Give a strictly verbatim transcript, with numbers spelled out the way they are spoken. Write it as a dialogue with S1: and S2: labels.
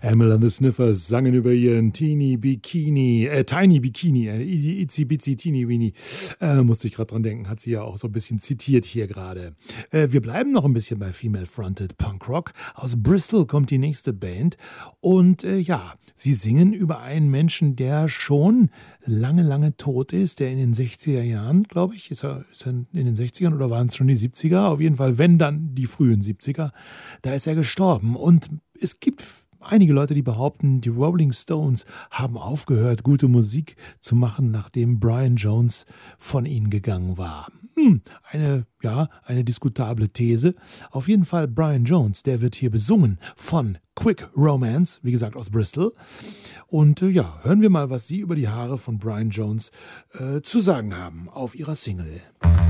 S1: Amyl and the Sniffers sangen über ihren Teeny Bikini, äh, Tiny Bikini, äh, Itzy Bitsy Teeny Weeny. Äh, musste ich gerade dran denken, hat sie ja auch so ein bisschen zitiert hier gerade. Äh, wir bleiben noch ein bisschen bei Female-Fronted Punk Rock. Aus Bristol kommt die nächste Band. Und äh, ja, sie singen über einen Menschen, der schon lange, lange tot ist, der in den sechziger Jahren, glaube ich, ist er, ist er in den sechzigern oder waren es schon die siebziger? Auf jeden Fall, wenn dann die frühen siebziger. Da ist er gestorben. Und es gibt einige Leute, die behaupten, die Rolling Stones haben aufgehört, gute Musik zu machen, nachdem Brian Jones von ihnen gegangen war. Hm, eine, ja, eine diskutable These. Auf jeden Fall Brian Jones, der wird hier besungen von Quick Romance, wie gesagt aus Bristol. Und äh, ja, hören wir mal, was Sie über die Haare von Brian Jones äh, zu sagen haben auf ihrer Single.